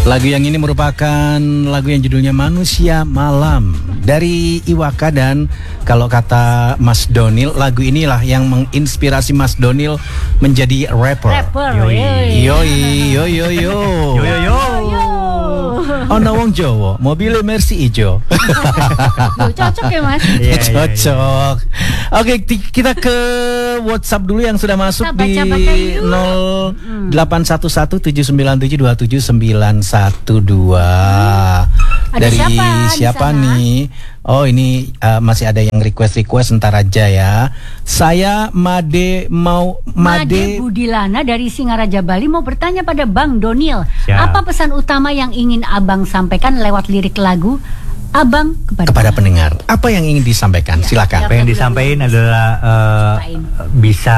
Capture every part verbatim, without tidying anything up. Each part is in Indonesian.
Lagu yang ini merupakan lagu yang judulnya Manusia Malam dari Iwaka, dan kalau kata Mas Donil, lagu inilah yang menginspirasi Mas Donil menjadi rapper. Rapper. Yoi. Yoi, yo yo yo. Yo yo yo. Ono wong Jawa, mobilnya Mercy ijo. Duh, cocok ya Mas? Iya, Cocok. Oke, ti- kita ke WhatsApp dulu yang sudah masuk Kita di baca-bacain dulu. nol delapan satu satu tujuh sembilan tujuh dua tujuh sembilan satu dua. Ada Dari siapa di siapa sana? nih? Oh, ini uh, masih ada yang request-request, ntar aja ya. Saya Made mau Made Made Budilana dari Singaraja Bali mau bertanya pada Bang Donil, Siap. apa pesan utama yang ingin Abang sampaikan lewat lirik lagu Abang kepada, kepada pendengar. Apa yang ingin disampaikan? Ya, Silakan. Apa yang disampaikan adalah uh, Sampaikan. bisa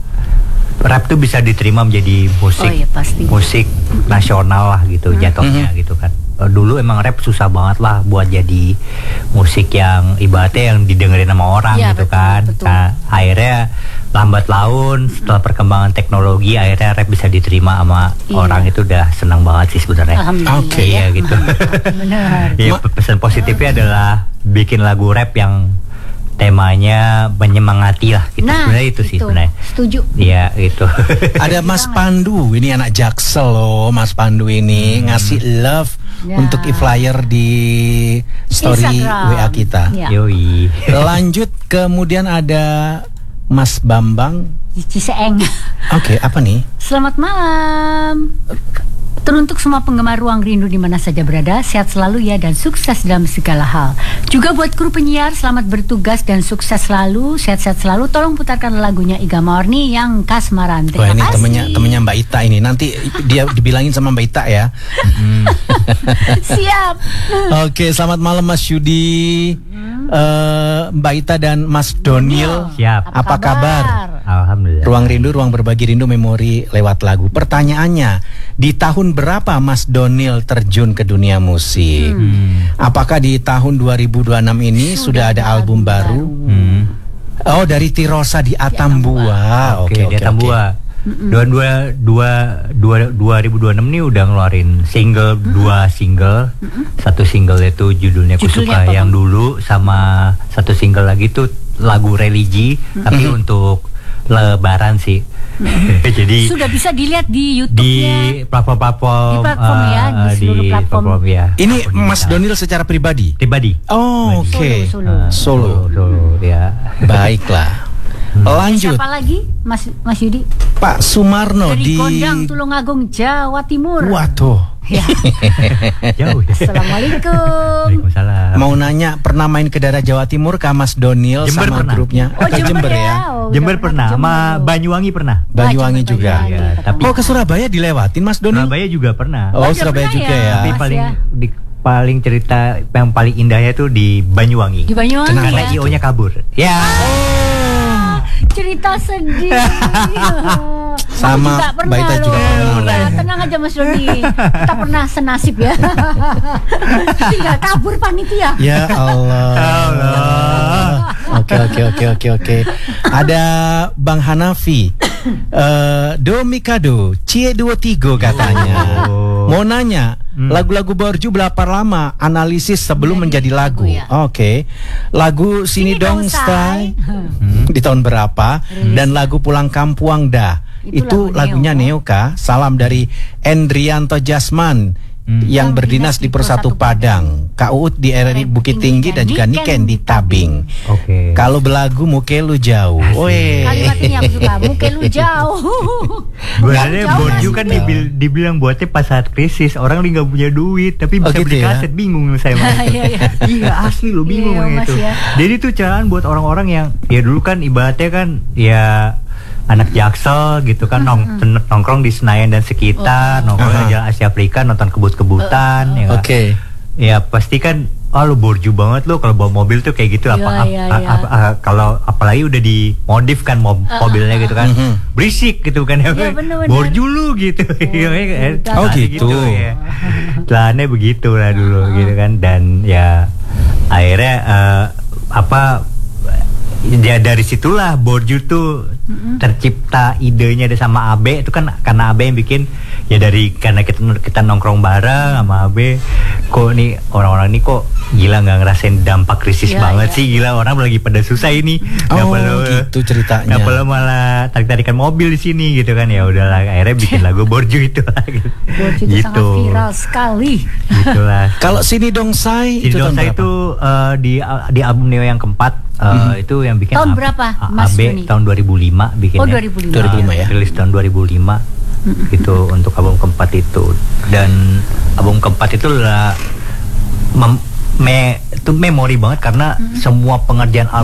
rap tuh bisa diterima menjadi musik Oh iya, pasti. musik nasional lah gitu jatuhnya gitu kan. Uh, dulu emang rap susah banget lah buat jadi musik yang ibaratnya yang didengerin sama orang Iya, gitu betul, kan. betul. Nah, akhirnya lambat laun setelah perkembangan teknologi akhirnya rap bisa diterima sama Iya. orang, itu udah senang banget sih sebenarnya. Alhamdulillah. Oke, ya. Iya gitu. Benar. Iya, Ma- pesan positifnya adalah bikin lagu rap yang temanya menyemangati lah gitu. Nah, Sebenarnya itu sih sebenarnya. Setuju. Iya itu. Ada Mas Pandu, ini anak Jaksel loh. Mas Pandu ini ngasih love Ya. untuk e-flyer di story Instagram. W A kita. Ya. Yoi. Lanjut, kemudian ada Mas Bambang. Di Ciseeng. Oke, apa nih? Selamat malam. Teruntuk semua penggemar Ruang Rindu di mana saja berada, sehat selalu ya dan sukses dalam segala hal. Juga buat kru penyiar, selamat bertugas dan sukses selalu, sehat-sehat selalu. Tolong putarkan lagunya Iga Morni yang Kasmaran. Wah, Terima ini kasih. temennya temennya Mbak Ita ini. Nanti dia dibilangin sama Mbak Ita ya. Siap. Oke, selamat malam Mas Yudi, eh, Mbak Ita dan Mas Donil. Siap. Apa kabar? Alhamdulillah. Ruang Rindu, ruang berbagi rindu, memori lewat lagu. Pertanyaannya, di tahun berapa Mas Donil terjun ke dunia musik? Hmm. Apakah di tahun dua ribu dua puluh enam ini sudah, ada album baru? Hmm. Oh, dari Tirosa di Atambua. Oke, di Atambua. Dua dua dua dua dua ribu dua puluh enam nih udah ngeluarin single, dua single. Satu single itu judulnya Ku Judulnya Suka apa, yang Bang? dulu, sama satu single lagi tuh lagu religi, tapi untuk Lebaran sih. Jadi Sudah bisa dilihat di di YouTube-nya. platform-platform Di platform ya, di eh, seluruh platform. ya. Ini Akun Mas digital. Donil secara pribadi? Pribadi. Oh, oke. Solo, Eh, Solo. Solo, ya. Baiklah. Lanjut, Siapa lagi, Mas Mas Yudi? Pak Sumarno Dari di Gondang, Tulungagung, Jawa Timur. Waduh. Ya. Jauh ya. Assalamualaikum. Waalaikumsalam. Mau nanya, pernah main ke daerah Jawa Timur kah Mas Donil Jember sama pernah. grupnya? Oh, Jember, ya. Oh, Jember udah pernah, sama Jember. Banyuwangi pernah. Banyuwangi Jember, juga. Banyuwangi. Ya, tapi Oh, ke Surabaya dilewatin Mas Donil? Surabaya juga pernah. Oh, Oh, udah Surabaya pernah juga ya? ya. Tapi Mas paling ya. di paling cerita yang paling indahnya tuh di Banyuwangi. Di Banyuwangi Kenapa Karena ya. I O-nya kabur. Ya. Cerita sedih. Sama Aku juga pernah Mbak Ita loh. juga pernah. Ya, tenang aja Mas Doni. Kita pernah senasib ya. Tinggal kabur panitia. Ya Allah. Allah. Oke oke oke oke oke. Ada Bang Hanafi. Eh, Do Mikado, Cie dua tiga katanya. Oh. Mau nanya, Hmm. lagu-lagu Borju berapa lama analisis sebelum menjadi Menjadi lagu? lagu, ya. Oke. Lagu Sini, Sini Dong Dong, Stay Hmm. di tahun berapa? Dan lagu Pulang Kampuang Dah. Itu, Itu lagu lagunya Neo. Neo kah? Salam dari Endrianto Jasman. Hmm. Yang berdinas di Persatu Padang, Kak Uut di R R I Bukit Tinggi, dan juga Niken di Tabing. Oke. Kalau belagu muke lu jauh. Woi. Kalimat ini aku suka. Muke lu jauh. Sebenarnya Jauh, Borju jauh, kan jauh. dibil- dibilang buatnya pas saat krisis, orang lagi nggak punya duit, tapi Oh, bisa gitu beli ya? kaset, bingung saya sama itu. Iya, iya. Iya asli lo bingung Iya, sama Mas, itu. ya. Jadi itu carahan buat orang-orang yang ya dulu kan ibaratnya kan ya anak Jaksel gitu kan, nong nongkrong di Senayan dan sekitar, nongkrong Aha. di Jalan Asia Afrika, nonton kebut-kebutan, ya kan? Oke. Ya pasti kan, ah lu Borju banget lo kalau bawa mobil tuh kayak gitu. Iya, apa ap- iya, a- iya. apa- a- kalau apalagi udah dimodif kan mob- mobilnya gitu kan, Mhm. berisik gitu kan ya. Iya, bener-bener. Borju lu gitu. Iya, eh, udah. Oh, celananya gitu. ya. Celananya begitu lah dulu gitu kan, dan ya akhirnya eh, apa ya dari situlah Borju tuh mm-hmm. tercipta idenya ada sama Abe itu kan karena Abe yang bikin ya dari karena kita kita nongkrong bareng sama Abe kok nih orang-orang ini kok gila nggak ngerasain dampak krisis ya, banget ya. sih gila orang lagi pada susah ini nggak Oh, perlu gitu ceritanya. nggak perlu malah tarik-tarikan mobil di sini gitu kan ya udahlah akhirnya bikin lagu Borju itu lagi Borju itu sangat viral sekali. gitulah. Kalau Sini Dongsai Sini itu tahun Dongsai berapa? itu uh, di di album Neo yang keempat uh, Mm-hmm. itu yang bikin Tahun A- berapa, A- Mas A B Doni? tahun dua ribu lima bikinnya. Oh, dua ribu lima. dua ribu lima ya. Rilis tahun dua ribu lima itu untuk album keempat itu dan album keempat itu lah mem- me itu memori banget karena semua pengerjaan